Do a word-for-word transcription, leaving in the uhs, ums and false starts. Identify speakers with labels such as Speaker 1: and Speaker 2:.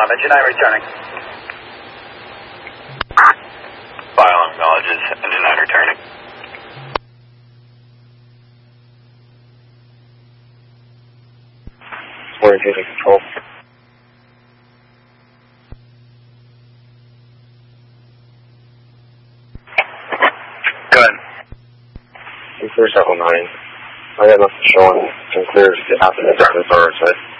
Speaker 1: five, engine nine returning.
Speaker 2: File acknowledges, engine nine returning.
Speaker 3: Orientation control.
Speaker 2: Go ahead.
Speaker 3: Clear several nine. I got nothing showing. Can clear after the driver's door, so